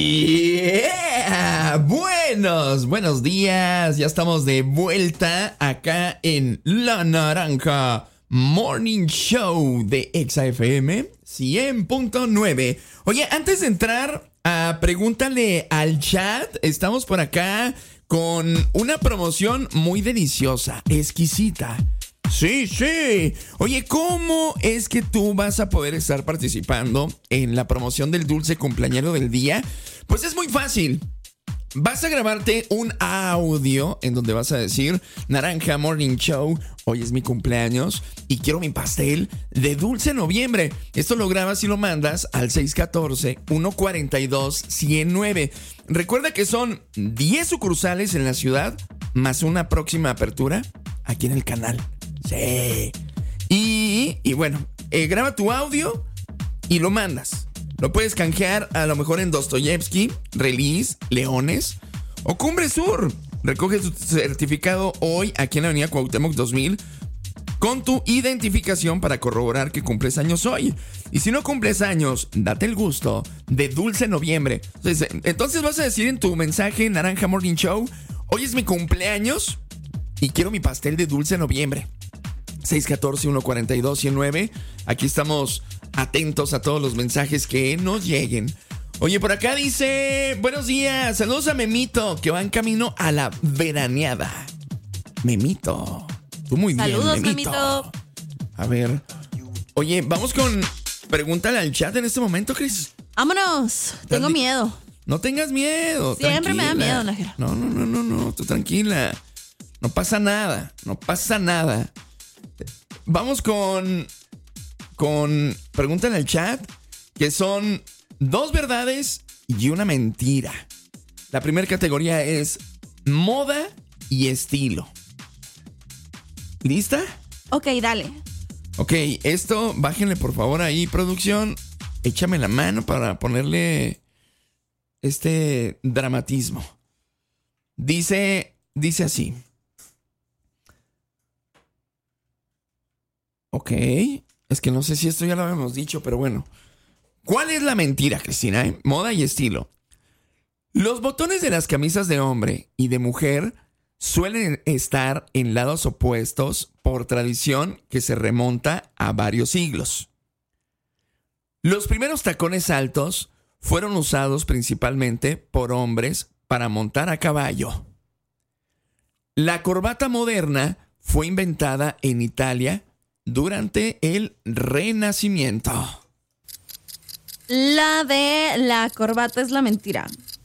Yeah. Buenos días. Ya estamos de vuelta acá en La Naranja Morning Show de Exa FM 100.9. Oye, antes de entrar a Pregúntale al Chat, estamos por acá con una promoción muy deliciosa, exquisita. Sí. Oye, ¿cómo es que tú vas a poder estar participando en la promoción del dulce cumpleañero del día? Pues es muy fácil. Vas a grabarte un audio en donde vas a decir: Naranja Morning Show, hoy es mi cumpleaños y quiero mi pastel de dulce noviembre. Esto lo grabas y lo mandas al 614-142-109. Recuerda que son 10 sucursales en la ciudad, más una próxima apertura aquí en el canal. Sí. Y bueno, graba tu audio y lo mandas. Lo puedes canjear a lo mejor en Dostoyevsky, Release, Leones o Cumbre Sur. Recoge tu certificado hoy aquí en la avenida Cuauhtémoc 2000 con tu identificación para corroborar que cumples años hoy. Y si no cumples años, date el gusto de Dulce Noviembre. Entonces vas a decir en tu mensaje Naranja Morning Show: hoy es mi cumpleaños y quiero mi pastel de Dulce Noviembre. 614-142-109. Aquí estamos atentos a todos los mensajes que nos lleguen. Oye, por acá dice: buenos días, saludos a Memito, que va en camino a la veraneada. Memito, tú muy bien, saludos, Memito. A ver, oye, vamos con Pregúntale al Chat en este momento, Cris. Vámonos, tengo miedo. No tengas miedo. Siempre tranquila. me da miedo, Nájera. No, tú tranquila. No pasa nada. Vamos con Pregúntale al Chat, que son 2 verdades y una mentira. La primera categoría es moda y estilo. ¿Lista? Ok, dale. Ok, esto, bájenle por favor ahí, producción. Échame la mano para ponerle este dramatismo. Dice así. Ok, es que no sé si esto ya lo habíamos dicho, pero bueno. ¿Cuál es la mentira, Cristina? Moda y estilo. Los botones de las camisas de hombre y de mujer suelen estar en lados opuestos por tradición que se remonta a varios siglos. Los primeros tacones altos fueron usados principalmente por hombres para montar a caballo. La corbata moderna fue inventada en Italia durante el Renacimiento. La de la corbata es la mentira.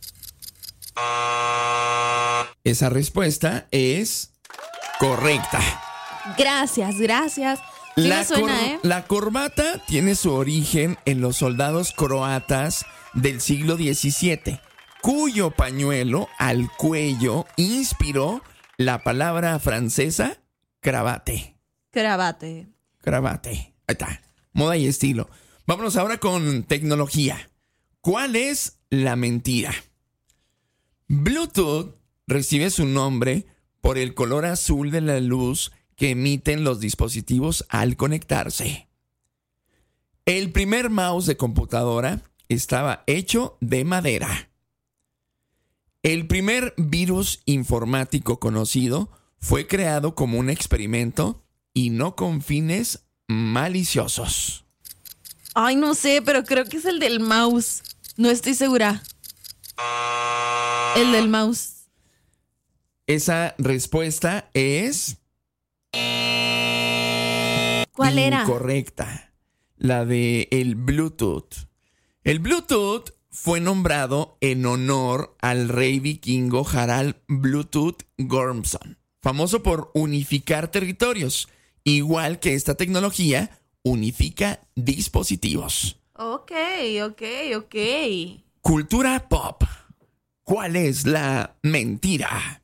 Esa respuesta es correcta. Gracias. Sí me suena, La corbata tiene su origen en los soldados croatas del siglo XVII, cuyo pañuelo al cuello inspiró la palabra francesa cravate. Cravate. Ahí está. Moda y estilo. Vámonos ahora con tecnología. ¿Cuál es la mentira? Bluetooth recibe su nombre por el color azul de la luz que emiten los dispositivos al conectarse. El primer mouse de computadora estaba hecho de madera. El primer virus informático conocido fue creado como un experimento y no con fines maliciosos. Ay, no sé, pero creo que es el del mouse. No estoy segura. El del mouse. Esa respuesta es... ¿Cuál era? Incorrecta. La de el Bluetooth. El Bluetooth fue nombrado en honor al rey vikingo Harald Bluetooth Gormson, famoso por unificar territorios, igual que esta tecnología unifica dispositivos. Ok. Cultura pop. ¿Cuál es la mentira?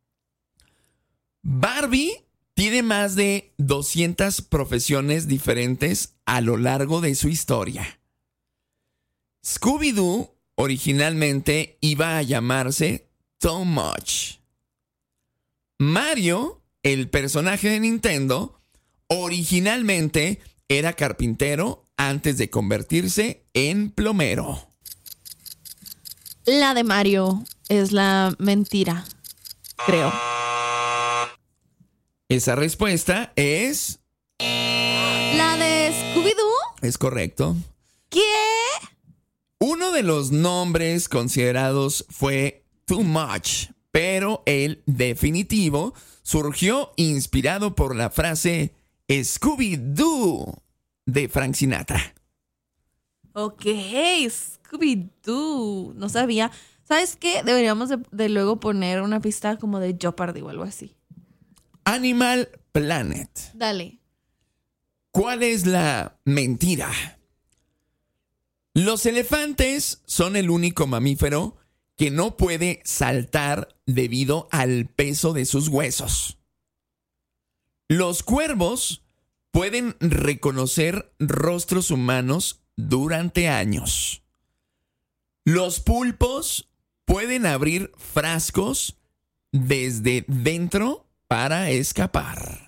Barbie tiene más de 200 profesiones diferentes a lo largo de su historia. Scooby-Doo originalmente iba a llamarse Too Much. Mario, el personaje de Nintendo, originalmente era carpintero antes de convertirse en plomero. La de Mario es la mentira, creo. Esa respuesta es... La de Scooby-Doo. Es correcto. ¿Qué? Uno de los nombres considerados fue Too Much, pero el definitivo surgió inspirado por la frase Scooby-Doo de Frank Sinatra. Ok, Scooby-Doo. No sabía. ¿Sabes qué? Deberíamos de luego poner una pista como de Jeopardy o algo así. Animal Planet. Dale. ¿Cuál es la mentira? Los elefantes son el único mamífero que no puede saltar debido al peso de sus huesos. Los cuervos pueden reconocer rostros humanos durante años. Los pulpos pueden abrir frascos desde dentro para escapar.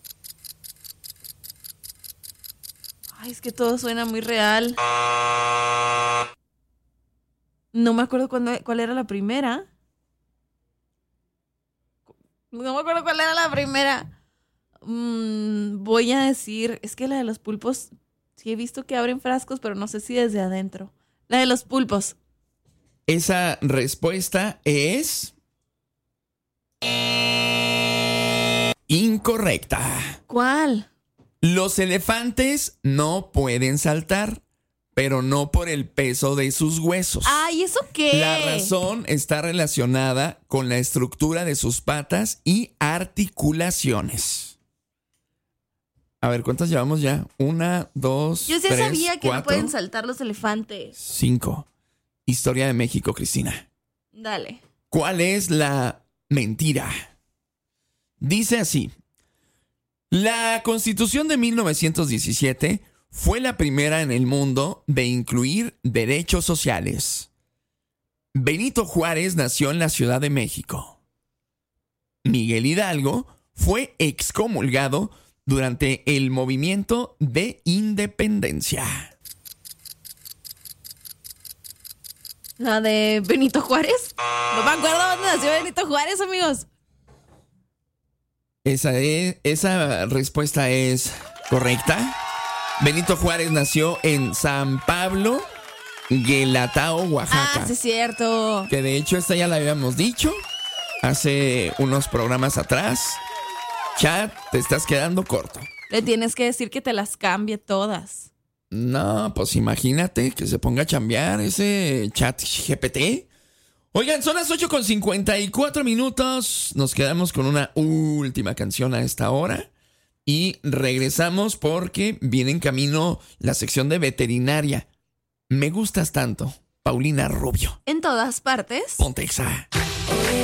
Ay, es que todo suena muy real. No me acuerdo cuál era la primera. No me acuerdo cuál era la primera. Voy a decir, es que la de los pulpos, sí he visto que abren frascos, pero no sé si desde adentro. La de los pulpos. Esa respuesta es... incorrecta. ¿Cuál? Los elefantes no pueden saltar, pero no por el peso de sus huesos. Ay, ¿eso qué? La razón está relacionada con la estructura de sus patas y articulaciones. A ver, ¿cuántas llevamos ya? 1, 2, Yo sí 3, sabía que 4, no pueden saltar los elefantes. 5. Historia de México, Cristina. Dale. ¿Cuál es la mentira? Dice así. La Constitución de 1917 fue la primera en el mundo de incluir derechos sociales. Benito Juárez nació en la Ciudad de México. Miguel Hidalgo fue excomulgado durante el movimiento de independencia. ¿La de Benito Juárez? No me acuerdo dónde nació Benito Juárez, amigos. Esa respuesta es correcta. Benito Juárez nació en San Pablo, Guelatao, Oaxaca. Ah, sí es cierto. Que de hecho esta ya la habíamos dicho hace unos programas atrás. Chat, te estás quedando corto. Le tienes que decir que te las cambie todas. No, pues imagínate que se ponga a chambear ese chat GPT. Oigan, son las 8:54. Nos quedamos con una última canción a esta hora. Y regresamos porque viene en camino la sección de veterinaria. Me gustas tanto, Paulina Rubio. En todas partes. Ponte Exa.